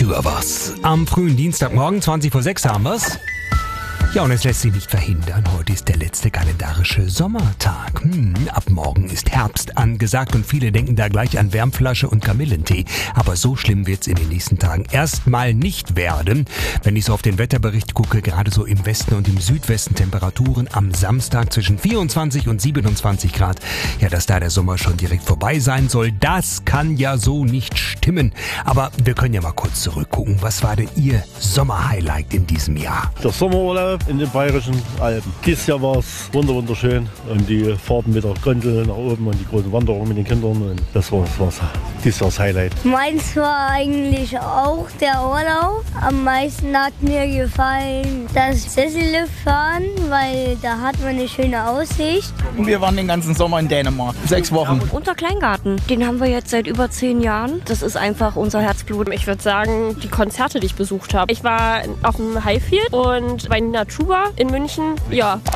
Tür was. Am frühen Dienstagmorgen, 20:06 haben wir's. Ja, und es lässt sich nicht verhindern. Heute ist der letzte kalendarische Sommertag. Ab morgen ist Herbst angesagt und viele denken da gleich an Wärmflasche und Kamillentee. Aber so schlimm wird's in den nächsten Tagen erstmal nicht werden. Wenn ich so auf den Wetterbericht gucke, gerade so im Westen und im Südwesten Temperaturen am Samstag zwischen 24 und 27 Grad. Ja, dass da der Sommer schon direkt vorbei sein soll, das kann ja so nicht stimmen. Aber wir können ja mal kurz zurückgucken. Was war denn Ihr Sommerhighlight in diesem Jahr? Der Sommerurlaub in den Bayerischen Alpen. Dieses Jahr war es wunderschön und die Fahrten mit der Gondel nach oben und die großen Wanderungen mit den Kindern. Und das war dieses Jahr das Highlight. Meins war eigentlich auch der Urlaub. Am meisten hat mir gefallen das Sesselliftfahren, weil da hat man eine schöne Aussicht. Wir waren den ganzen Sommer in Dänemark, 6 Wochen. Unser Kleingarten, den haben wir jetzt seit über 10 Jahren. Das ist einfach unser Herzblut. Ich würde sagen, die Konzerte, die ich besucht habe. Ich war auf dem Highfield und bei Nina Chuba in München. Ja,